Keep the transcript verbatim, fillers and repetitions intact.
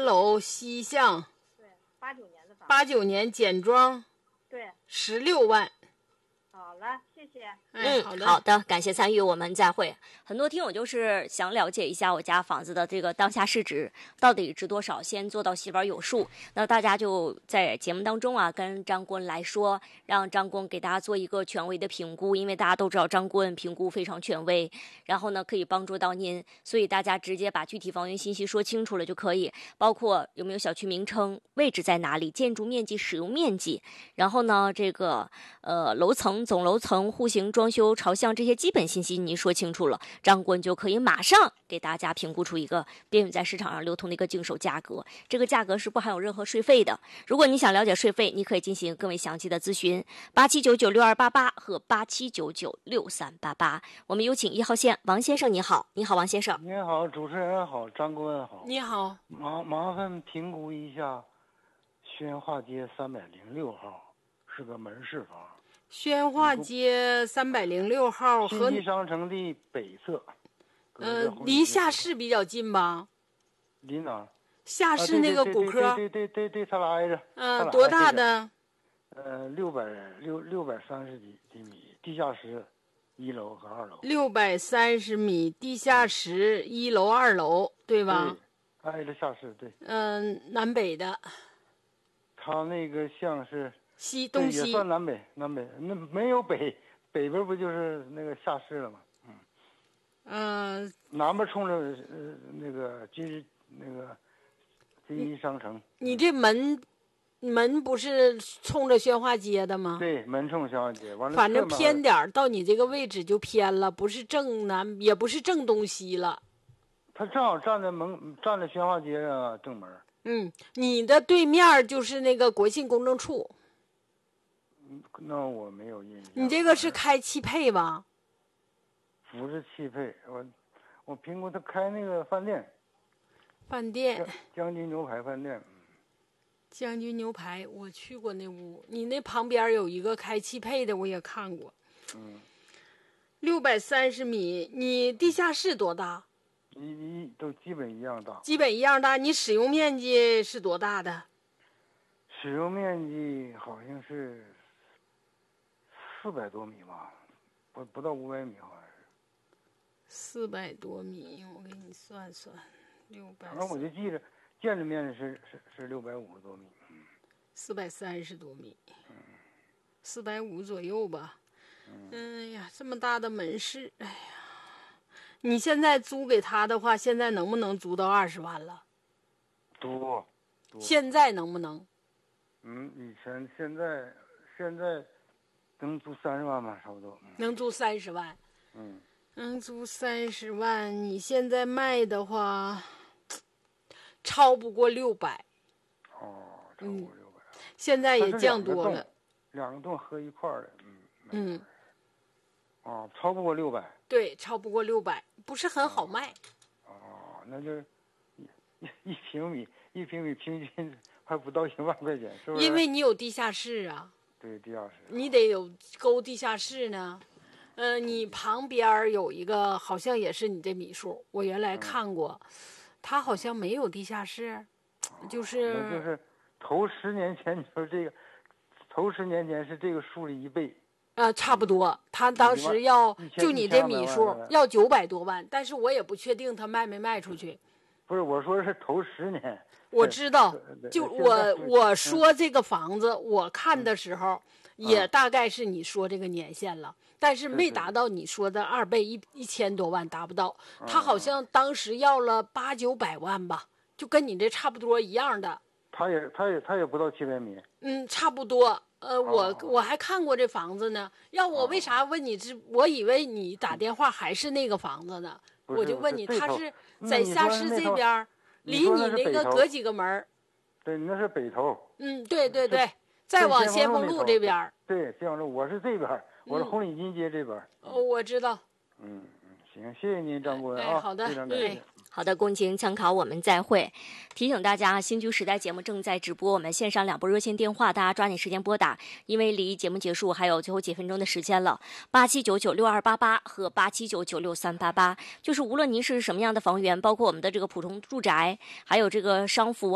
楼西巷， 对，八九年的房子。 八九年简装， 对， 十六万。 好了，谢谢。 嗯， 好的，好的，感谢参与，我们再会。很多听友就是想了解一下我家房子的这个当下市值到底值多少，先做到心里有数。那大家就在节目当中啊，跟张顾问来说，让张顾问给大家做一个权威的评估，因为大家都知道张顾问评估非常权威，然后呢可以帮助到您，所以大家直接把具体房源信息说清楚了就可以，包括有没有小区名称、位置在哪里、建筑面积、使用面积，然后呢这个呃楼层、总楼层、户型、装修、朝向这些基本信息您说清楚了，张顾问就可以马上给大家评估出一个便于在市场上流通的一个经手价格，这个价格是不含有任何税费的。如果你想了解税费，你可以进行更为详细的咨询，八七九九六二八八和八七九九六三八八。我们有请一号线王先生，你好。你好，王先生。 你好，主持人好，张顾问好。 你好。 麻麻烦评估一下宣化街三百零六号，是个门市房。 宣化街三百零六号和信息商城的北侧， 呃，离下市比较近吧？ 离哪？ 下市那个骨科。 对对对对，它俩挨着。 嗯、呃，多大的？ 呃，六百六六百三十几厘米，地下室一楼和二楼。 六百三十米，地下室一楼、二楼，对吧？ 对，挨着下市，对。 嗯、呃，南北的。 它那个像是。 西东西也算南北，南北那没有北，北边不就是那个下市了吗？嗯， 嗯、呃， 南边冲着呃那个金日那个金一商城。 你这门门不是冲着宣化街的吗？ 对，门冲宣化街，完了反正偏点到你这个位置就偏了，不是正南，也不是正东西了。 他正好站在门，站在宣化街上啊，正门。 嗯，你的对面就是那个国信公证处。 那我没有印象。 你这个是开汽配吧？ 不是汽配，我我评估他开那个饭店。 饭店。 将军牛排饭店。 将军牛排，我去过那屋。你那旁边有一个开汽配的，我也看过。 嗯。 六百三十米，你地下室多大？ 一一都基本一样大。 基本一样大，你使用面积是多大的？ 使用面积好像是。四百多米吧，不不到五百米，好像是。 四百多米，我给你算算，六百。 反正我就记着，建筑面积是是是六百五十多米。嗯。 四百三十多米。 嗯。 四百五左右吧。 嗯。 哎呀，这么大的门市，哎呀，你现在租给他的话，现在能不能租到二十万了？ 多。 现在能不能？ 嗯，以前现在现在。能租三十万吧，差不多。嗯、 能租三十万。 嗯。 能租三十万，你现在卖的话，超不过六百。 哦，超不过六百、嗯。 现在也降多了。 两个栋合一块的，嗯。 嗯。 哦，超不过六百。 对，超不过六百，不是很好卖。 哦，哦那就是一一平米，一平米平均还不到一万块钱，是不是？ 因为你有地下室啊。 对，地下室你得有沟地下室呢，呃，你旁边有一个好像也是你这米数，我原来看过，嗯、他好像没有地下室，就是、 哦、那就是头十年前你说这个，头十年前是这个数的一倍， 呃，差不多，他当时要就你这米数要九百多万，但是我也不确定他卖没卖出去。 不是，我说是头十年。 我知道，就我我说这个房子，我看的时候也大概是你说这个年限了，但是没达到你说的二倍一一千多万，达不到。他好像当时要了八九百万吧，就跟你这差不多一样的。 他也他也他也不到七百米。 嗯，差不多。呃，我我还看过这房子呢。要我为啥问你这？我以为你打电话还是那个房子呢，我就问你，他是在下市这边。离你那个隔几个门？ 对，那是北头。 嗯，对对对，再往先锋路这边。 对，先锋路，我是这边，我是红领巾街这边。 哦，我知道。 嗯嗯，行，谢谢您，张顾问啊。 好的， 非常感谢。 好的，共情参考，我们再会。提醒大家，新居时代节目正在直播，我们线上两拨热线电话，大家抓紧时间拨打，因为离节目结束还有最后几分钟的时间了。八七九九六二八八和八七九九六三八八，就是无论您是什么样的房源，包括我们的这个普通住宅，还有这个商服